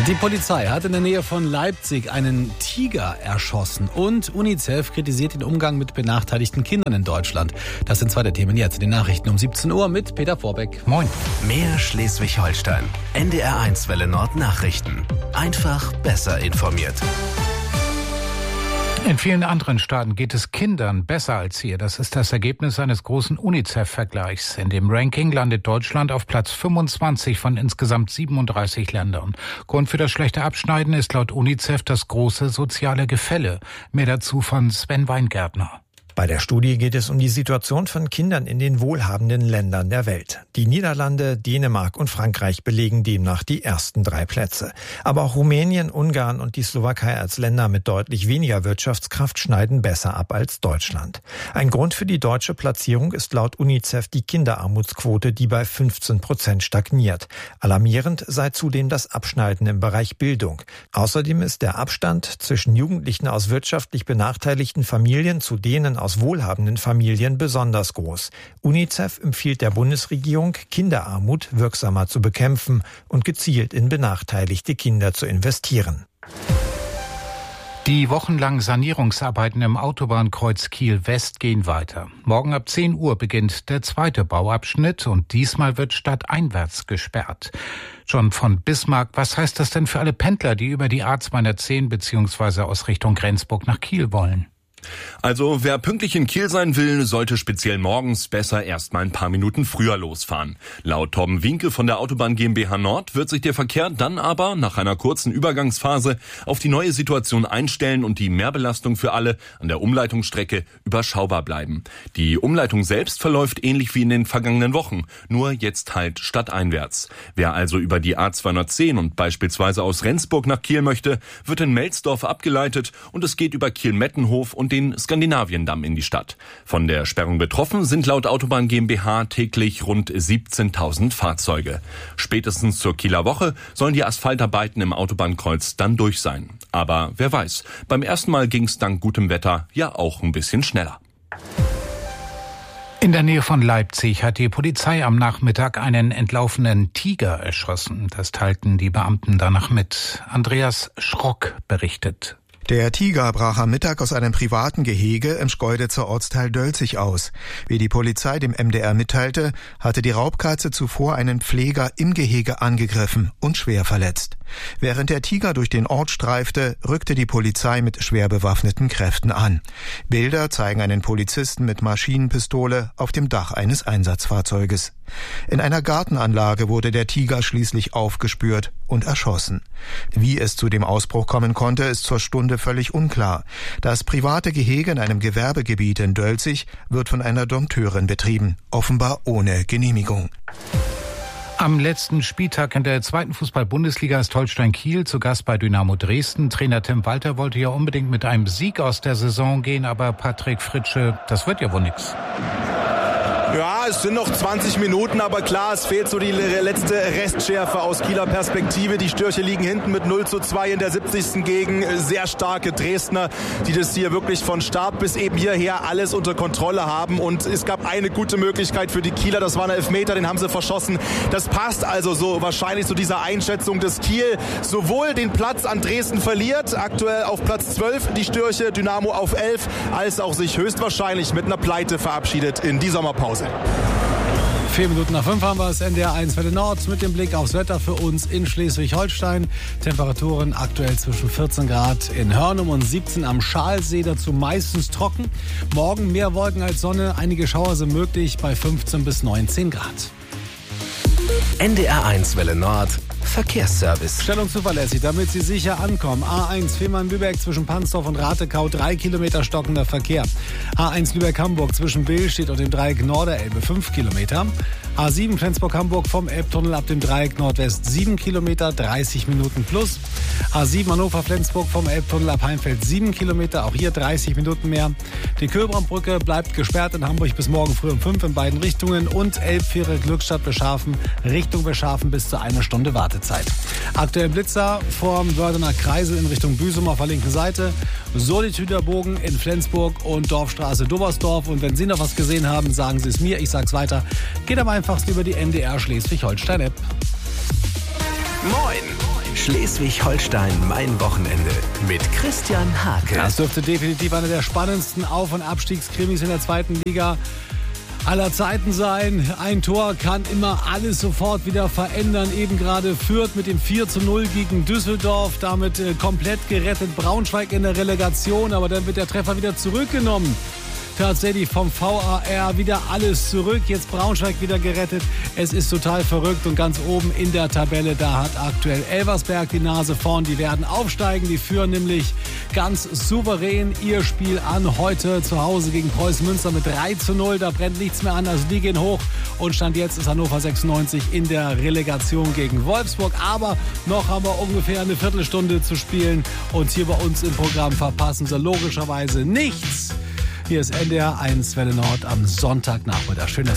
Die Polizei hat in der Nähe von Leipzig einen Tiger erschossen und UNICEF kritisiert den Umgang mit benachteiligten Kindern in Deutschland. Das sind zwei der Themen jetzt in den Nachrichten um 17 Uhr mit Peter Vorbeck. Moin. Mehr Schleswig-Holstein. NDR1 Welle Nord Nachrichten. Einfach besser informiert. In vielen anderen Staaten geht es Kindern besser als hier. Das ist das Ergebnis eines großen UNICEF-Vergleichs. In dem Ranking landet Deutschland auf Platz 25 von insgesamt 37 Ländern. Grund für das schlechte Abschneiden ist laut UNICEF das große soziale Gefälle. Mehr dazu von Sven Weingärtner. Bei der Studie geht es um die Situation von Kindern in den wohlhabenden Ländern der Welt. Die Niederlande, Dänemark und Frankreich belegen demnach die ersten 3 Plätze. Aber auch Rumänien, Ungarn und die Slowakei als Länder mit deutlich weniger Wirtschaftskraft schneiden besser ab als Deutschland. Ein Grund für die deutsche Platzierung ist laut UNICEF die Kinderarmutsquote, die bei 15% stagniert. Alarmierend sei zudem das Abschneiden im Bereich Bildung. Außerdem ist der Abstand zwischen Jugendlichen aus wirtschaftlich benachteiligten Familien zu denen aus wohlhabenden Familien besonders groß. UNICEF empfiehlt der Bundesregierung, Kinderarmut wirksamer zu bekämpfen und gezielt in benachteiligte Kinder zu investieren. Die wochenlangen Sanierungsarbeiten im Autobahnkreuz Kiel-West gehen weiter. Morgen ab 10 Uhr beginnt der zweite Bauabschnitt und diesmal wird stadteinwärts gesperrt. John von Bismarck, was heißt das denn für alle Pendler, die über die A210 bzw. aus Richtung Rendsburg nach Kiel wollen? Also wer pünktlich in Kiel sein will, sollte speziell morgens besser erst mal ein paar Minuten früher losfahren. Laut Torben Winke von der Autobahn GmbH Nord wird sich der Verkehr dann aber nach einer kurzen Übergangsphase auf die neue Situation einstellen und die Mehrbelastung für alle an der Umleitungsstrecke überschaubar bleiben. Die Umleitung selbst verläuft ähnlich wie in den vergangenen Wochen, nur jetzt halt stadteinwärts. Wer also über die A210 und beispielsweise aus Rendsburg nach Kiel möchte, wird in Melsdorf abgeleitet und es geht über Kiel-Mettenhof und den Skandinaviendamm in die Stadt. Von der Sperrung betroffen sind laut Autobahn GmbH täglich rund 17.000 Fahrzeuge. Spätestens zur Kieler Woche sollen die Asphaltarbeiten im Autobahnkreuz dann durch sein. Aber wer weiß, beim ersten Mal ging es dank gutem Wetter ja auch ein bisschen schneller. In der Nähe von Leipzig hat die Polizei am Nachmittag einen entlaufenen Tiger erschossen. Das teilten die Beamten danach mit. Andreas Schrock berichtet. Der Tiger brach am Mittag aus einem privaten Gehege im Schkeuditzer Ortsteil Dölzig aus. Wie die Polizei dem MDR mitteilte, hatte die Raubkatze zuvor einen Pfleger im Gehege angegriffen und schwer verletzt. Während der Tiger durch den Ort streifte, rückte die Polizei mit schwer bewaffneten Kräften an. Bilder zeigen einen Polizisten mit Maschinenpistole auf dem Dach eines Einsatzfahrzeuges. In einer Gartenanlage wurde der Tiger schließlich aufgespürt und erschossen. Wie es zu dem Ausbruch kommen konnte, ist zur Stunde völlig unklar. Das private Gehege in einem Gewerbegebiet in Dölzig wird von einer Dompteurin betrieben, offenbar ohne Genehmigung. Am letzten Spieltag in der 2. Fußball-Bundesliga ist Holstein Kiel zu Gast bei Dynamo Dresden. Trainer Tim Walter wollte ja unbedingt mit einem Sieg aus der Saison gehen, aber Patrick Fritsche, das wird ja wohl nix. Ja, es sind noch 20 Minuten, aber klar, es fehlt so die letzte Restschärfe aus Kieler Perspektive. Die Störche liegen hinten mit 0:2 in der 70. gegen sehr starke Dresdner, die das hier wirklich von Start bis eben hierher alles unter Kontrolle haben. Und es gab eine gute Möglichkeit für die Kieler, das war ein Elfmeter, den haben sie verschossen. Das passt also so wahrscheinlich zu dieser Einschätzung, dass Kiel sowohl den Platz an Dresden verliert, aktuell auf Platz 12 die Störche, Dynamo auf 11, als auch sich höchstwahrscheinlich mit einer Pleite verabschiedet in die Sommerpause. 4 Minuten nach 5 haben wir das NDR1 Welle Nord mit dem Blick aufs Wetter für uns in Schleswig-Holstein. Temperaturen aktuell zwischen 14 Grad in Hörnum und 17 am Schalsee, dazu meistens trocken. Morgen mehr Wolken als Sonne, einige Schauer sind möglich bei 15 bis 19 Grad. NDR1 Welle Nord Verkehrsservice. Stellung zuverlässig, damit Sie sicher ankommen. A1 Fehmarn-Lübeck zwischen Pansdorf und Ratekau 3 Kilometer stockender Verkehr. A1 Lübeck-Hamburg zwischen Billstedt und dem Dreieck Norderelbe 5 Kilometer. A7 Flensburg-Hamburg vom Elbtunnel ab dem Dreieck Nordwest 7 Kilometer, 30 Minuten plus. A7 Hannover-Flensburg vom Elbtunnel ab Heimfeld 7 Kilometer, auch hier 30 Minuten mehr. Die Kühlbrandbrücke bleibt gesperrt in Hamburg bis morgen früh um 5 in beiden Richtungen und Elbfähre Glückstadt-Beschafen Richtung Beschafen bis zu 1 Stunde Wartezeit. Aktuell Blitzer vorm Wördener Kreisel in Richtung Büsum auf der linken Seite. Solitüderbogen in Flensburg und Dorfstraße Dobersdorf. Und wenn Sie noch was gesehen haben, sagen Sie es mir, ich sag's weiter. Geht am einfachsten über die NDR Schleswig-Holstein-App. Moin! Schleswig-Holstein mein Wochenende mit Christian Hake. Das dürfte definitiv einer der spannendsten Auf- und Abstiegskrimis in der zweiten Liga aller Zeiten sein. Ein Tor kann immer alles sofort wieder verändern. Eben gerade Fürth mit dem 4:0 gegen Düsseldorf. Damit komplett gerettet. Braunschweig in der Relegation, aber dann wird der Treffer wieder zurückgenommen. Tatsächlich vom VAR wieder alles zurück. Jetzt Braunschweig wieder gerettet. Es ist total verrückt und ganz oben in der Tabelle, da hat aktuell Elversberg die Nase vorn. Die werden aufsteigen. Die führen nämlich ganz souverän ihr Spiel an. Heute zu Hause gegen Preußen Münster mit 3:0. Da brennt nichts mehr an. Also die gehen hoch. Und Stand jetzt ist Hannover 96 in der Relegation gegen Wolfsburg. Aber noch haben wir ungefähr eine Viertelstunde zu spielen. Und hier bei uns im Programm verpassen Sie logischerweise nichts. Hier ist NDR 1 Welle Nord am Sonntagnachmittag. Schön, dass